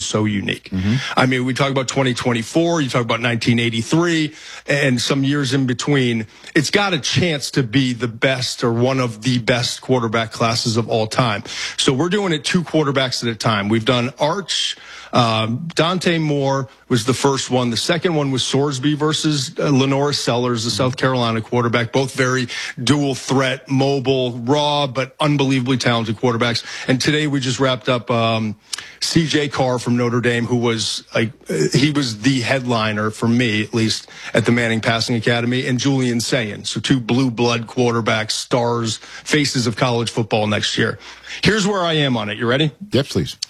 so unique. I mean, we talk about 2024, you talk about 1983, and some years in between. It's got a chance to be the best or one of the best quarterback classes of all time. So we're doing it 2 quarterbacks at a time. We've done Arch. Dante Moore was the first one. The second one was Sorsby versus Lenora Sellers, the South Carolina quarterback. Both very dual threat, mobile, raw, but unbelievably talented quarterbacks. And today we just wrapped up C.J. Carr from Notre Dame, who was he was the headliner for me, at least, at the Manning Passing Academy, and Julian Sayin. So 2 blue blood quarterbacks, stars, faces of college football next year. Here's where I am on it. You ready? Yes, please.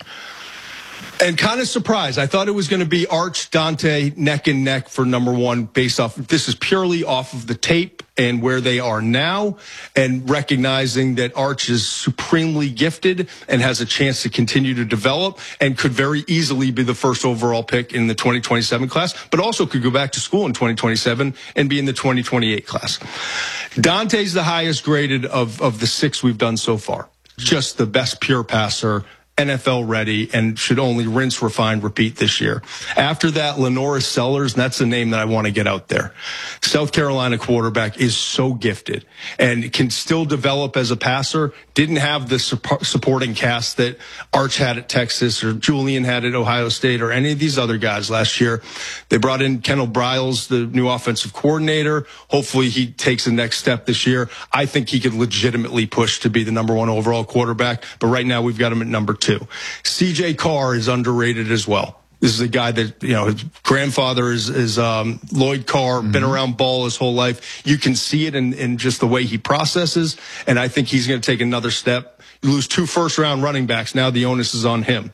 And kind of surprised. I thought it was going to be Arch, Dante, neck and neck for number 1 based off. This is purely off of the tape and where they are now, and recognizing that Arch is supremely gifted and has a chance to continue to develop and could very easily be the first overall pick in the 2027 class, but also could go back to school in 2027 and be in the 2028 class. Dante's the highest graded of the 6 we've done so far. Just the best pure passer, NFL ready, and should only rinse, refine, repeat this year. After that, Lenora Sellers, and that's the name that I want to get out there. South Carolina quarterback is so gifted and can still develop as a passer. Didn't have the supporting cast that Arch had at Texas or Julian had at Ohio State or any of these other guys last year. They brought in Kendall Briles, the new offensive coordinator. Hopefully he takes the next step this year. I think he could legitimately push to be the number 1 overall quarterback, but right now we've got him at number 2. C.J. Carr is underrated as well. This is a guy that, his grandfather is Lloyd Carr, been around ball his whole life. You can see it in just the way he processes, and I think he's going to take another step. You lose 2 first-round running backs. Now the onus is on him.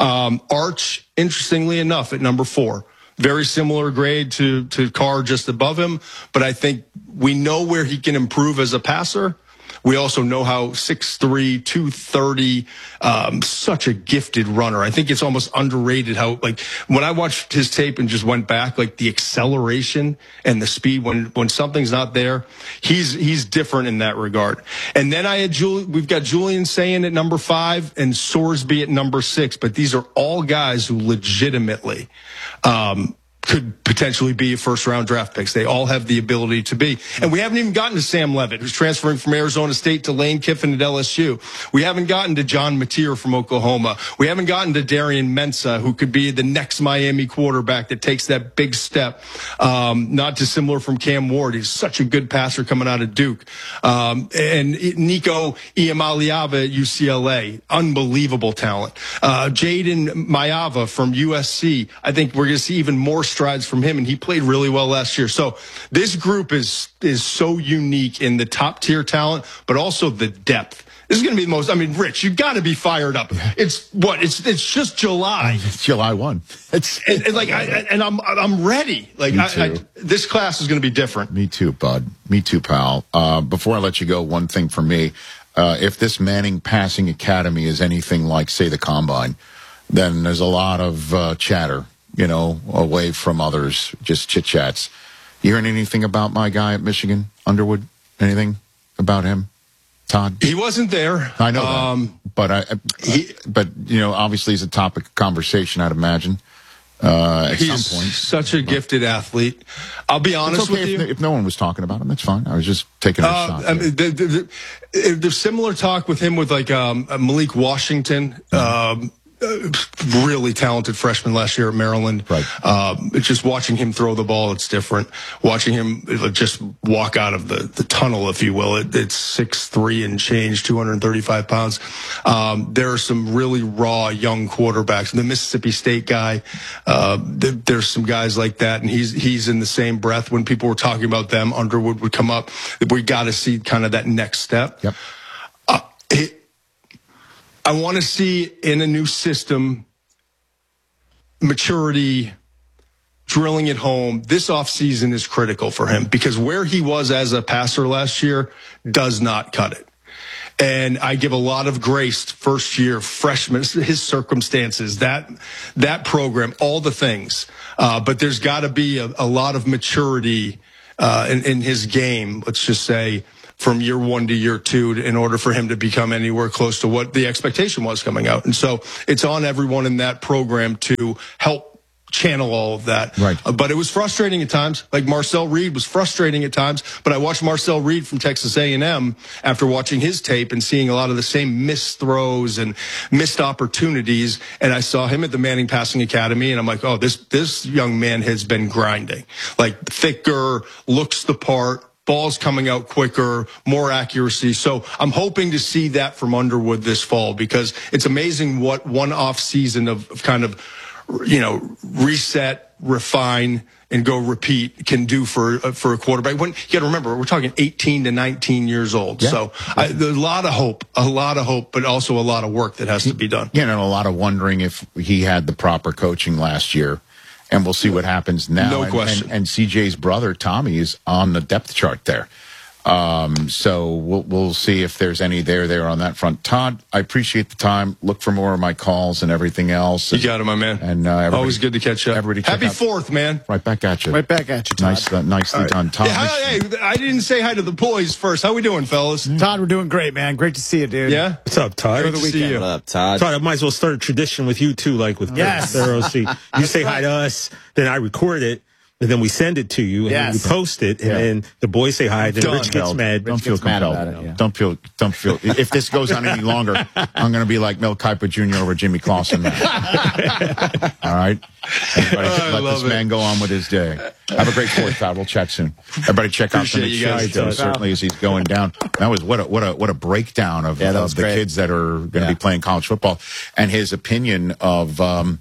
Arch, interestingly enough, at number 4. Very similar grade to Carr, just above him, but I think we know where he can improve as a passer. We also know how 6'3", 230, such a gifted runner. I think it's almost underrated how, when I watched his tape and just went back, the acceleration and the speed when something's not there, he's different in that regard. And then we've got Julian Sayin at number 5 and Sorsby at number 6, but these are all guys who legitimately, could potentially be first-round draft picks. They all have the ability to be. And we haven't even gotten to Sam Levitt, who's transferring from Arizona State to Lane Kiffin at LSU. We haven't gotten to John Mateer from Oklahoma. We haven't gotten to Darian Mensah, who could be the next Miami quarterback that takes that big step. Not dissimilar from Cam Ward. He's such a good passer coming out of Duke. And Nico Iamaleava at UCLA. Unbelievable talent. Jaden Mayava from USC. I think we're going to see even more strides from him, and he played really well last year. So this group is so unique in the top tier talent, but also the depth. This is going to be the most. I mean, Rich, you got to be fired up. It's just July. It's July 1. I'm ready. This class is going to be different. Me too, bud. Me too, pal. Before I let you go, one thing from me: if this Manning Passing Academy is anything like, say, the Combine, then there's a lot of chatter. Away from others, just chit-chats. You hearing anything about my guy at Michigan, Underwood? Anything about him, Todd? He wasn't there. I know that. But obviously he's a topic of conversation, I'd imagine, at some point. He's such a gifted athlete. I'll be honest with you. If no one was talking about him, that's fine. I was just taking a shot. There's similar talk with him with Malik Washington, really talented freshman last year at Maryland. Right. Just watching him throw the ball, it's different. Watching him just walk out of the tunnel, if you will. It's 6'3" and change, 235 pounds. There are some really raw young quarterbacks. The Mississippi State guy, there's some guys like that, and he's in the same breath. When people were talking about them, Underwood would come up. We got to see kind of that next step. Yep. I want to see in a new system, maturity, drilling it home. This offseason is critical for him because where he was as a passer last year does not cut it. And I give a lot of grace to first year freshman, his circumstances, that program, all the things. But there's got to be a lot of maturity in his game, let's just say, from year 1 to year 2 in order for him to become anywhere close to what the expectation was coming out. And so it's on everyone in that program to help channel all of that. Right. But it was frustrating at times. Like Marcel Reed was frustrating at times. But I watched Marcel Reed from Texas A&M after watching his tape and seeing a lot of the same missed throws and missed opportunities. And I saw him at the Manning Passing Academy, and I'm like, oh, this young man has been grinding. Like thicker, looks the part, balls coming out quicker, more accuracy. So I'm hoping to see that from Underwood this fall, because it's amazing what one off season of kind of, reset, refine, and go repeat can do for a quarterback. You got to remember, we're talking 18 to 19 years old. Yeah. So there's a lot of hope, but also a lot of work that has to be done. Yeah, and a lot of wondering if he had the proper coaching last year. And we'll see what happens now. No question. And CJ's brother, Tommy, is on the depth chart there. So we'll see if there's any there on that front. Todd, I appreciate the time. Look for more of my calls and everything else. You got it, my man. And always good to catch up. Everybody Happy 4th, man. Right back at you. Right back at you, Todd. Nicely done, Todd. Hey, I didn't say hi to the boys first. How we doing, fellas? Todd, we're doing great, man. Great to see you, dude. Yeah? What's up, Todd? Good to see you. What up, Todd? Todd, I might as well start a tradition with you, too, like with Yes. ROC. You say hi to us, then I record it, and then we send it to you, and then you post it, and then the boys say hi, then Done. Rich gets mad. Don't feel compelled. Don't feel. If this goes on any longer, I'm going to be like Mel Kiper Jr. over Jimmy Clausen. All right? Everybody let this man go on with his day. Have a great 4th, Todd. We'll chat soon. Everybody check out the Appreciate you guys, show, certainly, as he's going down. That was what a breakdown of the kids that are going to be playing college football, and his opinion of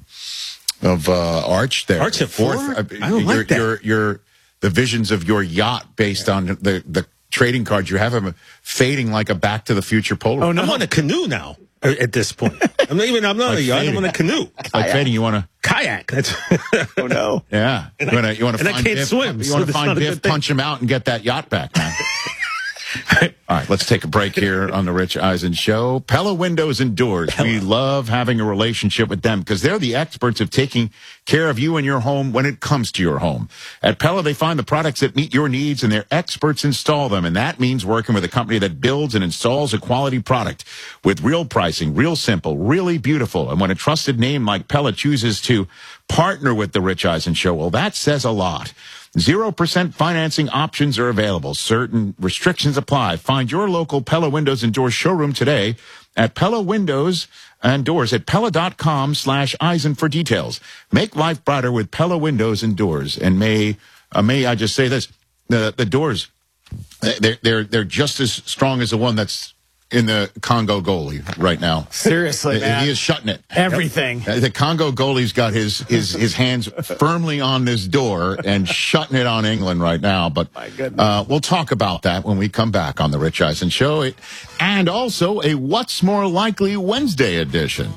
Arch there. Arch at 4th? I don't like that. Your the visions of your yacht based on the trading cards. You have him fading like a Back to the Future Polaroid. Oh, no. I'm on a canoe now at this point. I'm not like a yacht. fading. I'm on a canoe. Like fading, you want to kayak. Oh, no. Yeah. You want to and I find can't Biff, swim. You want to find Biff, punch him out, and get that yacht back, man. All right, let's take a break here on the Rich Eisen Show. Pella Windows and Doors. We love having a relationship with them because they're the experts of taking care of you and your home when it comes to your home. At Pella, they find the products that meet your needs, and their experts install them. And that means working with a company that builds and installs a quality product with real pricing, real simple, really beautiful. And when a trusted name like Pella chooses to partner with the Rich Eisen Show, well, that says a lot. 0% financing options are available. Certain restrictions apply. Find your local Pella Windows and Doors showroom today at Pella Windows and Doors at Pella.com/Eisen for details. Make life brighter with Pella Windows and Doors. And may I just say this, the doors, they're just as strong as the one that's in the Congo goalie right now. Seriously, man. He is shutting it. Everything. The Congo goalie's got his hands firmly on this door and shutting it on England right now. But my goodness. We'll talk about that when we come back on the Rich Eisen Show. And also a What's More Likely Wednesday edition.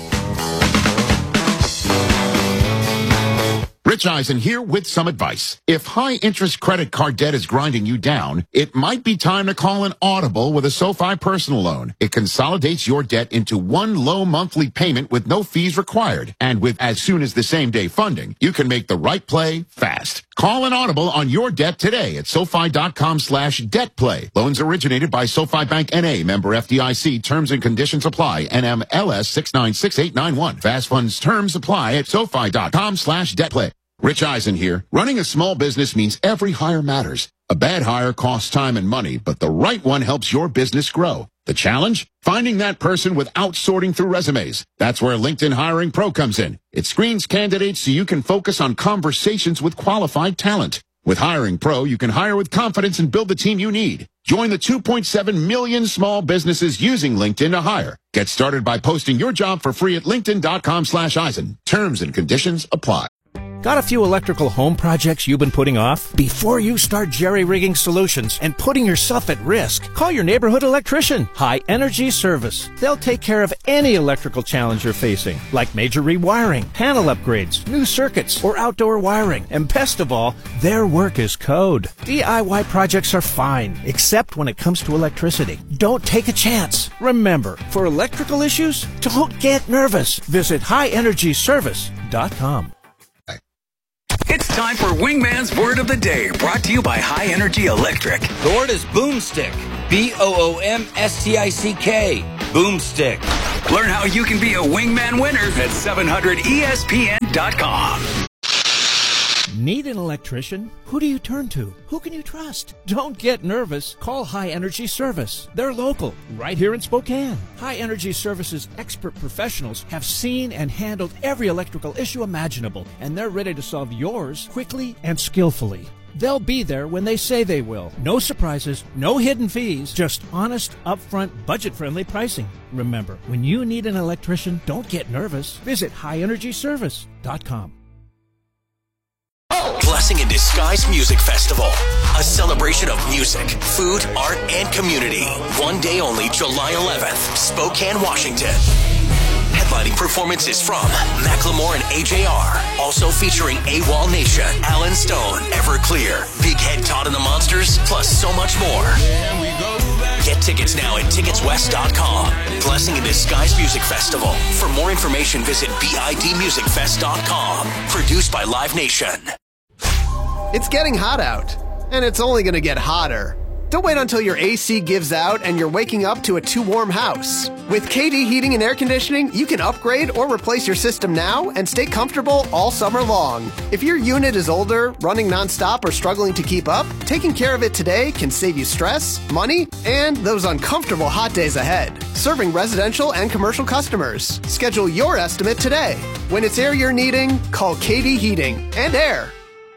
Rich Eisen here with some advice. If high-interest credit card debt is grinding you down, it might be time to call an Audible with a SoFi personal loan. It consolidates your debt into one low monthly payment with no fees required. And with as soon as the same-day funding, you can make the right play fast. Call an Audible on your debt today at SoFi.com/DebtPlay. Loans originated by SoFi Bank N.A., member FDIC. Terms and conditions apply. NMLS 696891. Fast funds terms apply at SoFi.com/DebtPlay. Rich Eisen here. Running a small business means every hire matters. A bad hire costs time and money, but the right one helps your business grow. The challenge? Finding that person without sorting through resumes. That's where LinkedIn Hiring Pro comes in. It screens candidates so you can focus on conversations with qualified talent. With Hiring Pro, you can hire with confidence and build the team you need. Join the 2.7 million small businesses using LinkedIn to hire. Get started by posting your job for free at linkedin.com/Eisen. Terms and conditions apply. Got a few electrical home projects you've been putting off? Before you start jerry-rigging solutions and putting yourself at risk, call your neighborhood electrician, High Energy Service. They'll take care of any electrical challenge you're facing, like major rewiring, panel upgrades, new circuits, or outdoor wiring. And best of all, their work is code. DIY projects are fine, except when it comes to electricity. Don't take a chance. Remember, for electrical issues, don't get nervous. Visit highenergyservice.com. It's time for Wingman's Word of the Day, brought to you by High Energy Electric. The word is boomstick. BOOMSTICK. Boomstick. Learn how you can be a wingman winner at 700ESPN.com. Need an electrician? Who do you turn to? Who can you trust? Don't get nervous. Call High Energy Service. They're local, right here in Spokane. High Energy Service's expert professionals have seen and handled every electrical issue imaginable, and they're ready to solve yours quickly and skillfully. They'll be there when they say they will. No surprises, no hidden fees, just honest, upfront, budget-friendly pricing. Remember, when you need an electrician, don't get nervous. Visit highenergyservice.com. Blessing in Disguise Music Festival, a celebration of music, food, art, and community. One day only, July 11th, Spokane, Washington. Headlining performances from Macklemore and AJR. Also featuring AWOL Nation, Alan Stone, Everclear, Big Head Todd and the Monsters, plus so much more. Get tickets now at ticketswest.com. Blessing in Disguise Music Festival. For more information, visit bidmusicfest.com. Produced by Live Nation. It's getting hot out, and it's only going to get hotter. Don't wait until your AC gives out and you're waking up to a too warm house. With KD Heating and Air Conditioning, you can upgrade or replace your system now and stay comfortable all summer long. If your unit is older, running nonstop, or struggling to keep up, taking care of it today can save you stress, money, and those uncomfortable hot days ahead. Serving residential and commercial customers. Schedule your estimate today. When it's air you're needing, call KD Heating and Air.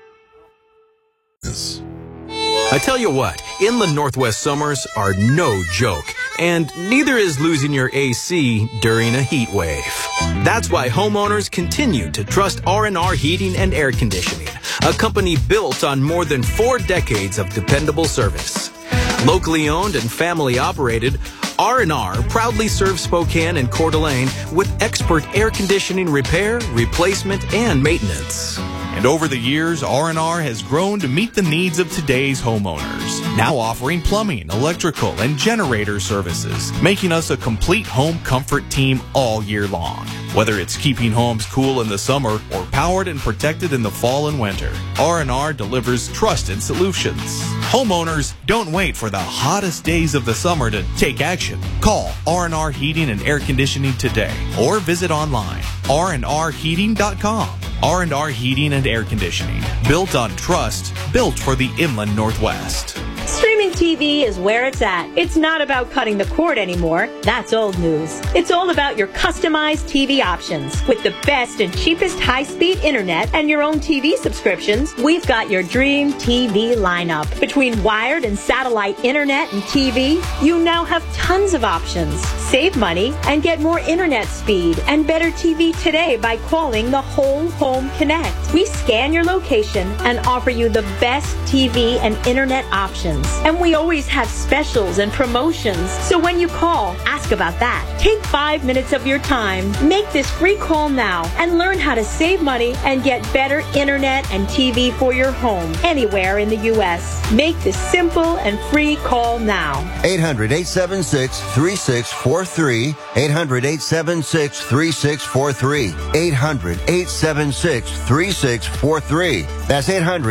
I tell you what, inland Northwest summers are no joke, and neither is losing your AC during a heat wave. That's why homeowners continue to trust R&R Heating and Air Conditioning, a company built on more than 4 decades of dependable service. Locally owned and family operated, R&R proudly serves Spokane and Coeur d'Alene with expert air conditioning repair, replacement, and maintenance. And over the years, R&R has grown to meet the needs of today's homeowners, now offering plumbing, electrical, and generator services, making us a complete home comfort team all year long. Whether it's keeping homes cool in the summer or powered and protected in the fall and winter, R&R delivers trusted solutions. Homeowners, don't wait for the hottest days of the summer to take action. Call R&R Heating and Air Conditioning today or visit online, rnrheating.com. R&R Heating and Air Conditioning. Built on trust, built for the inland Northwest. Streaming TV is where it's at. It's not about cutting the cord anymore. That's old news. It's all about your customized TV options. With the best and cheapest high-speed internet and your own TV subscriptions, we've got your dream TV lineup. Between wired and satellite internet and TV, you now have tons of options. Save money and get more internet speed and better TV today by calling the Whole Home Connect. We scan your location and offer you the best TV and internet options. And we always have specials and promotions. So when you call, ask about that. Take 5 minutes of your time. Make this free call now and learn how to save money and get better internet and TV for your home anywhere in the U.S. Make this simple and free call now. 800-876-3643. 800-876-3643. 800-876-3643. That's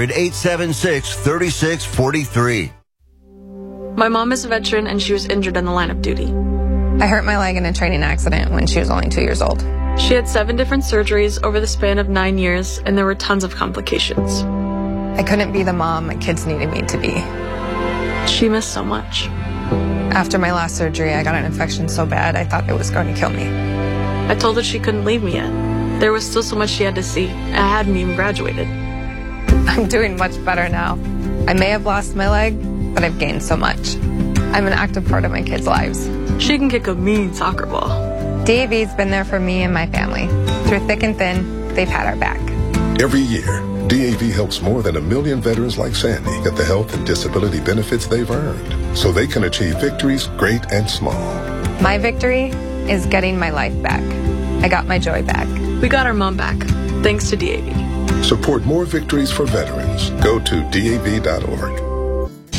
800-876-3643. My mom is a veteran and she was injured in the line of duty. I hurt my leg in a training accident when she was only 2 years old. She had 7 different surgeries over the span of 9 years, and there were tons of complications. I couldn't be the mom my kids needed me to be. She missed so much. After my last surgery, I got an infection so bad I thought it was going to kill me. I told her she couldn't leave me yet. There was still so much she had to see. I hadn't even graduated. I'm doing much better now. I may have lost my leg, but I've gained so much. I'm an active part of my kids' lives. She can kick a mean soccer ball. DAV's been there for me and my family. Through thick and thin, they've had our back. Every year, DAV helps more than 1 million veterans like Sandy get the health and disability benefits they've earned, so they can achieve victories great and small. My victory is getting my life back. I got my joy back. We got our mom back, thanks to DAV. Support more victories for veterans. Go to DAV.org.